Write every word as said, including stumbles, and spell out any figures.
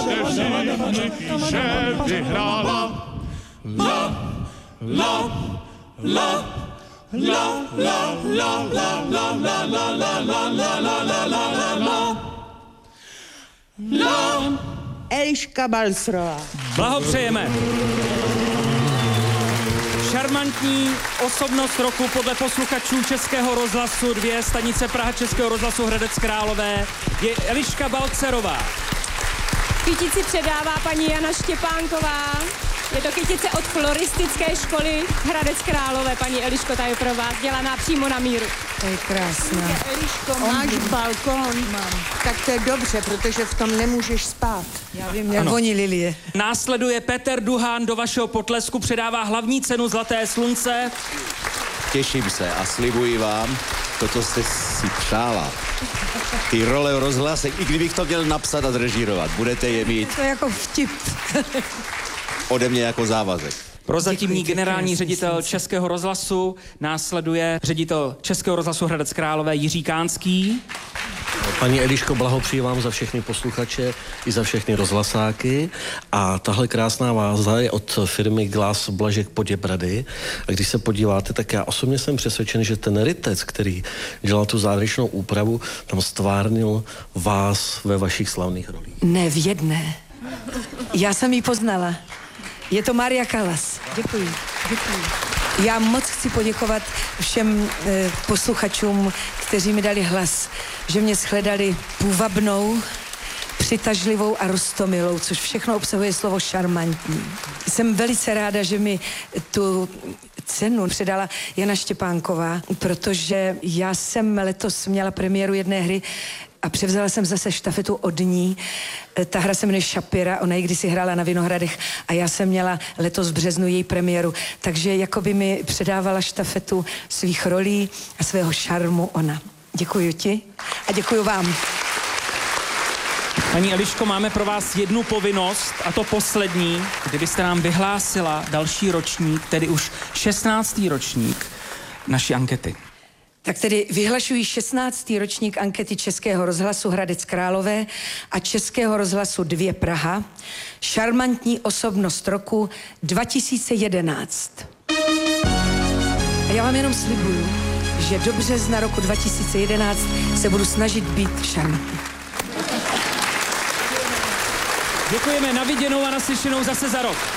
Kateřiny, že vyhrála. La, la, la, la, la, la, la, la, la, la, la, la, la, la, la, la, la, la. Eliška Balcrová. Blahopřejeme. Šarmantní osobnost roku podle posluchačů Českého rozhlasu dvě, stanice Praha Českého rozhlasu Hradec Králové, je Eliška Balcerová. Kytici předává paní Jana Štěpánková. Je to kytice od floristické školy Hradec Králové. Paní Eliško, ta je pro vás dělaná přímo na míru. To je krásná. Eliško, máš balkon? Mám. Tak to je dobře, protože v tom nemůžeš spát. Já vím, jak voní lilie. Následuje Petr Duhán, do vašeho potlesku předává hlavní cenu Zlaté slunce. Těším se a slibuji vám to, co jste si přála. Ty role v rozhlase, i kdybych to měl napsat a zrežírovat, budete je mít. To je jako vtip. Ode mě jako závazek. Prozatímní generální ředitel Českého rozhlasu, následuje ředitel Českého rozhlasu Hradec Králové Jiří Kánský. Paní Eliško, blahopřeji vám za všechny posluchače i za všechny rozhlasáky. A tahle krásná váza je od firmy Glass Blažek Poděbrady. A když se podíváte, tak já osobně jsem přesvědčen, že ten rytec, který dělal tu závěrečnou úpravu, tam stvárnil vás ve vašich slavných rolích. Ne, v jedné. Já jsem ji poznala. Je to Maria Callas. Děkuji, děkuji. Já moc chci poděkovat všem e, posluchačům, kteří mi dali hlas, že mě shledali půvabnou, přitažlivou a roztomilou, což všechno obsahuje slovo šarmantní. Jsem velice ráda, že mi tu cenu předala Jana Štěpánková, protože já jsem letos měla premiéru jedné hry a převzala jsem zase štafetu od ní. Ta hra se jmenuje Šapira, ona ji kdysi hrála na Vinohradech a já jsem měla letos v březnu její premiéru. Takže jakoby mi předávala štafetu svých rolí a svého šarmu ona. Děkuji ti a děkuji vám. Paní Eliško, máme pro vás jednu povinnost, a to poslední, kdybyste nám vyhlásila další ročník, tedy už šestnáctý ročník naší ankety. Tak tedy vyhlašuji šestnáctý ročník ankety Českého rozhlasu Hradec Králové a Českého rozhlasu dvě Praha. Šarmantní osobnost roku dva tisíce jedenáct. A já vám jenom slibuju, že do března roku dva tisíce jedenáct se budu snažit být šarmantní. Děkujeme, na viděnou a naslyšenou zase za rok.